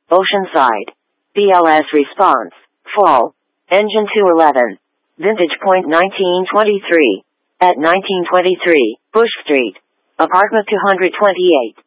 Oceanside. BLS response. Fall. Engine 211. Vintage point 1923. At 1923, Bush Street. Apartment 228.